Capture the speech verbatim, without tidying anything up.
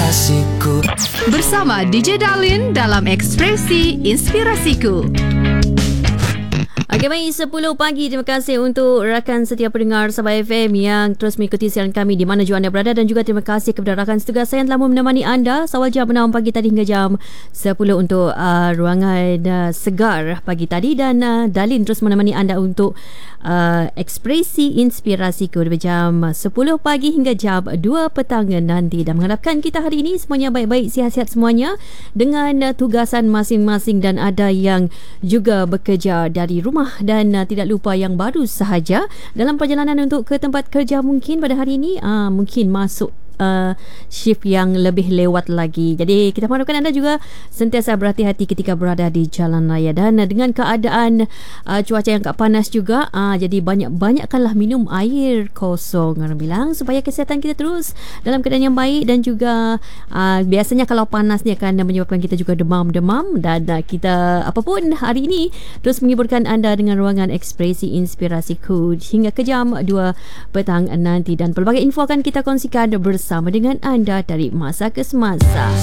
inspirasiku. Bersama D J Darlin dalam Ekspresi Inspirasiku. Okey, baik, sepuluh pagi. Terima kasih untuk rakan setia pendengar Sabah F M yang terus mengikuti siaran kami di mana jua anda berada, dan juga terima kasih kepada rakan setugas saya yang telah menemani anda seawal jam enam pagi tadi hingga jam sepuluh untuk uh, ruangan uh, segar pagi tadi, dan uh, Darlin terus menemani anda untuk uh, Ekspresi Inspirasiku dari jam sepuluh pagi hingga jam dua petang nanti, dan mengharapkan kita hari ini semuanya baik-baik, sihat-sihat semuanya dengan uh, tugasan masing-masing, dan ada yang juga bekerja dari rumah, dan uh, tidak lupa yang baru sahaja dalam perjalanan untuk ke tempat kerja mungkin pada hari ini uh, mungkin masuk Uh, shift yang lebih lewat lagi. Jadi kita mengharapkan anda juga sentiasa berhati-hati ketika berada di jalan raya, dan uh, dengan keadaan uh, cuaca yang agak panas juga, uh, jadi banyak-banyakkanlah minum air kosong. Orang bilang supaya kesihatan kita terus dalam keadaan yang baik, dan juga uh, biasanya kalau panas ni akan menyebabkan kita juga demam-demam, dan uh, kita apapun hari ini terus menghiburkan anda dengan ruangan Ekspresi Inspirasiku hingga ke jam dua petang nanti, dan pelbagai info akan kita kongsikan bersama sama dengan anda dari masa ke semasa.